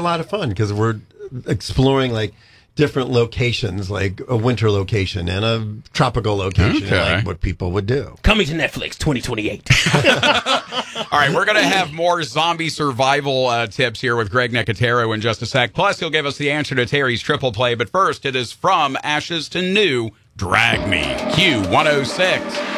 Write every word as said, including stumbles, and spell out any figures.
lot of fun because we're exploring like different locations, like a winter location and a tropical location, Okay. like what people would do. Coming to Netflix twenty twenty-eight. All right, we're going to have more zombie survival uh, tips here with Greg Nicotero in just a sec. Plus, he'll give us the answer to Terry's triple play. But first, it is From Ashes to New, Drag Me. Q one oh six.